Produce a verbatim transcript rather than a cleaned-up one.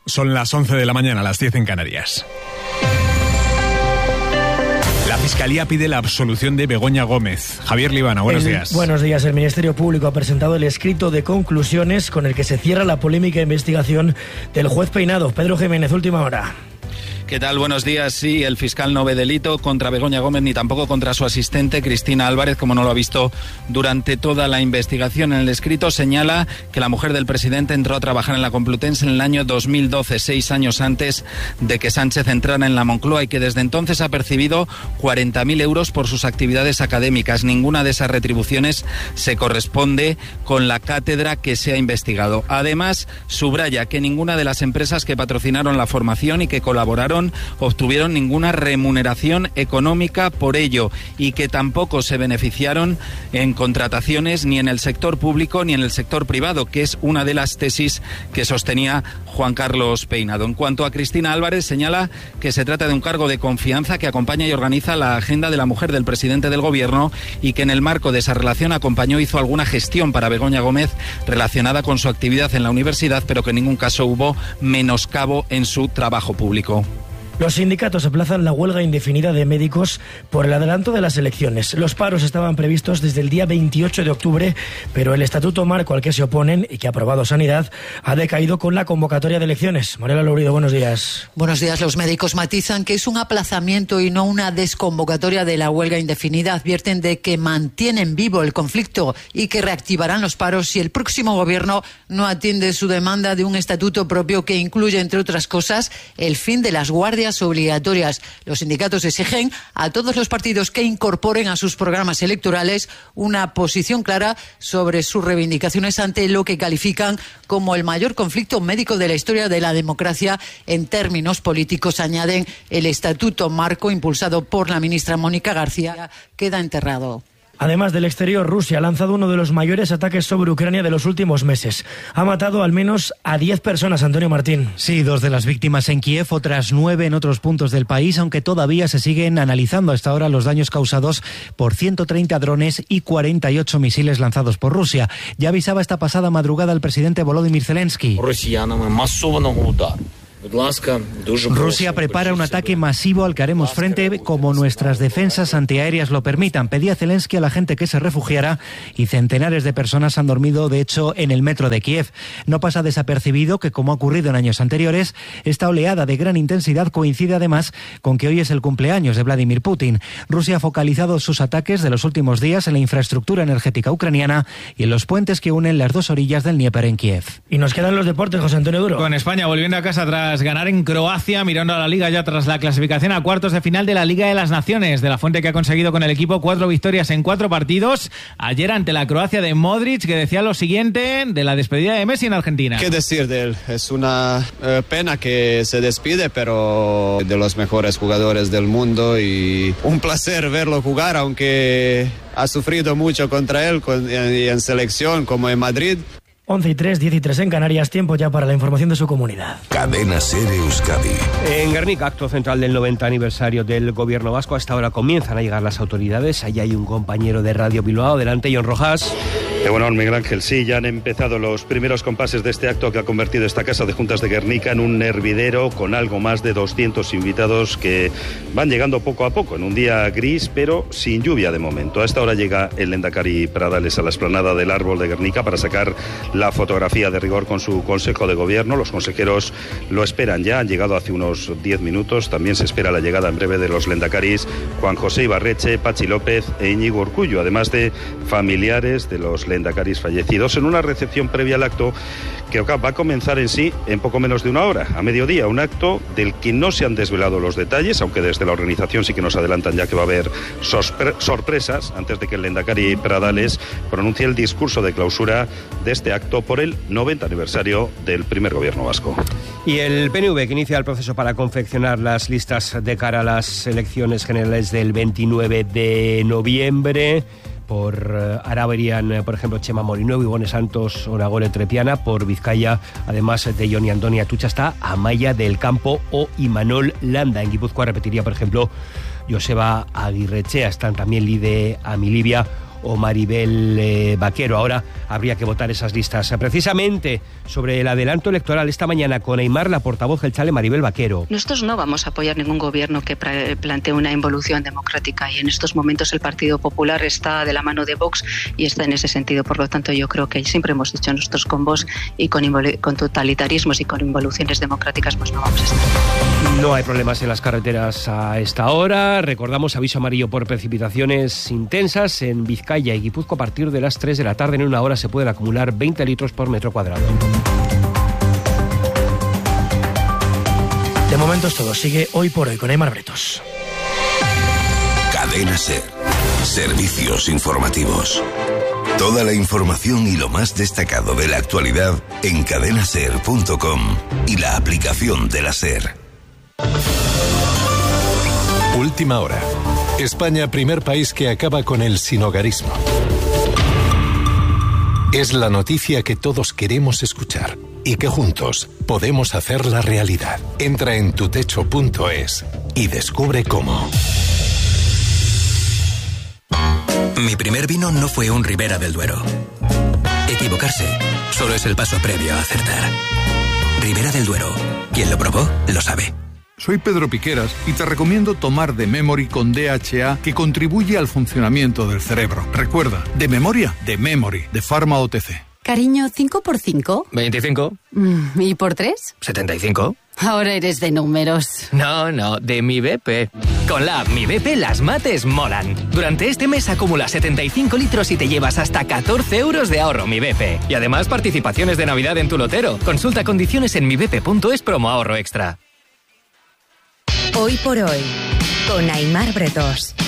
Son las once de la mañana, las diez en Canarias. La Fiscalía pide la absolución de Begoña Gómez. Javier Libana, buenos el, días. Buenos días. El Ministerio Público ha presentado el escrito de conclusiones con el que se cierra la polémica investigación del juez Peinado. Pedro Jiménez, última hora. ¿Qué tal? Buenos días. Sí, el fiscal no ve delito contra Begoña Gómez ni tampoco contra su asistente Cristina Álvarez, como no lo ha visto durante toda la investigación. En el escrito señala que la mujer del presidente entró a trabajar en la Complutense en el año dos mil doce, seis años antes de que Sánchez entrara en la Moncloa, y que desde entonces ha percibido cuarenta mil euros por sus actividades académicas. Ninguna de esas retribuciones se corresponde con la cátedra que se ha investigado. Además, subraya que ninguna de las empresas que patrocinaron la formación y que colaboraron obtuvieron ninguna remuneración económica por ello, y que tampoco se beneficiaron en contrataciones ni en el sector público ni en el sector privado, que es una de las tesis que sostenía Juan Carlos Peinado. En cuanto a Cristina Álvarez, señala que se trata de un cargo de confianza que acompaña y organiza la agenda de la mujer del presidente del gobierno, y que en el marco de esa relación acompañó, hizo alguna gestión para Begoña Gómez relacionada con su actividad en la universidad, pero que en ningún caso hubo menoscabo en su trabajo público. Los sindicatos aplazan la huelga indefinida de médicos por el adelanto de las elecciones. Los paros estaban previstos desde el día veintiocho de octubre, pero el estatuto marco al que se oponen y que ha aprobado Sanidad ha decaído con la convocatoria de elecciones. Mariela Lourido, buenos días. Buenos días. Los médicos matizan que es un aplazamiento y no una desconvocatoria de la huelga indefinida. Advierten de que mantienen vivo el conflicto y que reactivarán los paros si el próximo gobierno no atiende su demanda de un estatuto propio que incluye, entre otras cosas, el fin de las guardias obligatorias. Los sindicatos exigen a todos los partidos que incorporen a sus programas electorales una posición clara sobre sus reivindicaciones ante lo que califican como el mayor conflicto médico de la historia de la democracia. En términos políticos, añaden, el estatuto marco impulsado por la ministra Mónica García queda enterrado. Además del exterior, Rusia ha lanzado uno de los mayores ataques sobre Ucrania de los últimos meses. Ha matado al menos a diez personas, Antonio Martín. Sí, dos de las víctimas en Kiev, otras nueve en otros puntos del país, aunque todavía se siguen analizando hasta ahora los daños causados por ciento treinta drones y cuarenta y ocho misiles lanzados por Rusia. Ya avisaba esta pasada madrugada el presidente Volodymyr Zelensky. Rusia prepara un ataque masivo al que haremos frente como nuestras defensas antiaéreas lo permitan. Pedía Zelensky a la gente que se refugiara, y centenares de personas han dormido, de hecho, en el metro de Kiev. No pasa desapercibido que, como ha ocurrido en años anteriores, esta oleada de gran intensidad coincide además con que hoy es el cumpleaños de Vladimir Putin. Rusia ha focalizado sus ataques de los últimos días en la infraestructura energética ucraniana y en los puentes que unen las dos orillas del Dnieper en Kiev. Y nos quedan los deportes, José Antonio Duro. Con España volviendo a casa tras ganar en Croacia, mirando a la Liga ya tras la clasificación a cuartos de final de la Liga de las Naciones. De la Fuente, que ha conseguido con el equipo cuatro victorias en cuatro partidos. Ayer ante la Croacia de Modric, que decía lo siguiente de la despedida de Messi en Argentina. ¿Qué decir de él? Es una eh, pena que se despide, pero de los mejores jugadores del mundo, y un placer verlo jugar, aunque ha sufrido mucho contra él con, en, en selección como en Madrid. once y tres, diez y tres en Canarias, tiempo ya para la información de su comunidad. Cadena SER Euskadi. En Guernica, acto central del noventa aniversario del gobierno vasco. A esta hora comienzan a llegar las autoridades. Allí hay un compañero de Radio Bilbao. Adelante, John Rojas. Eh, bueno, Miguel Ángel, sí, ya han empezado los primeros compases de este acto que ha convertido esta Casa de Juntas de Guernica en un hervidero con algo más de doscientos invitados que van llegando poco a poco en un día gris, pero sin lluvia de momento. A esta hora llega el Lehendakari Pradales a la explanada del Árbol de Guernica para sacar la fotografía de rigor con su Consejo de Gobierno. Los consejeros lo esperan ya, han llegado hace unos diez minutos. También se espera la llegada en breve de los Lehendakaris Juan José Ibarreche, Pachi López e Íñigo Urkullu, además de familiares de los Lehendakaris fallecidos, en una recepción previa al acto que va a comenzar en sí en poco menos de una hora, a mediodía. Un acto del que no se han desvelado los detalles, aunque desde la organización sí que nos adelantan ya que va a haber sorpresas antes de que el Lehendakari Pradales pronuncie el discurso de clausura de este acto por el noventa aniversario del primer gobierno vasco. Y el P N V, que inicia el proceso para confeccionar las listas de cara a las elecciones generales del veintinueve de noviembre. Por Araba irían, por ejemplo, Chema Molinuevo, Ivone Santos, Oragore Trepiana. Por Vizcaya, además de Joni Andoni Atucha, está Amaya del Campo o Imanol Landa. En Guipúzcoa repetiría, por ejemplo, Joseba Aguirrechea. Están también Lide Amilibia o Maribel eh, Vaquero. Ahora habría que votar esas listas. Precisamente sobre el adelanto electoral esta mañana con Aimar, la portavoz del Chale, Maribel Vaquero. Nosotros no vamos a apoyar ningún gobierno que plantee una involución democrática y en estos momentos el Partido Popular está de la mano de Vox y está en ese sentido. Por lo tanto, yo creo que siempre hemos dicho nosotros con Vox y con, con totalitarismos y con involuciones democráticas pues no vamos a estar. No hay problemas en las carreteras a esta hora. Recordamos aviso amarillo por precipitaciones intensas en Vizcaya y Guipúzcoa a partir de las tres de la tarde. En una hora se pueden acumular veinte litros por metro cuadrado. De momento es todo. Sigue Hoy por Hoy con Aimar Bretos. Cadena SER. Servicios informativos. Toda la información y lo más destacado de la actualidad en cadena ser punto com y la aplicación de la SER. Última hora. España, primer país que acaba con el sinhogarismo. Es la noticia que todos queremos escuchar y que juntos podemos hacerla realidad. Entra en tutecho punto es y descubre cómo. Mi primer vino no fue un Ribera del Duero. Equivocarse solo es el paso previo a acertar. Ribera del Duero. Quien lo probó, lo sabe. Soy Pedro Piqueras y te recomiendo tomar The Memory con D H A, que contribuye al funcionamiento del cerebro. Recuerda, de memoria, The Memory, de Pharma O T C. Cariño, ¿cinco por cinco? veinticinco. Mm, ¿Y por tres? setenta y cinco. Ahora eres de números. No, no, de Mi B P. Con la app Mi B P las mates molan. Durante este mes acumula setenta y cinco litros y te llevas hasta catorce euros de ahorro Mi B P. Y además participaciones de Navidad en tu lotero. Consulta condiciones en mi b p punto es promo ahorro extra. Hoy por Hoy, con Aimar Bretos.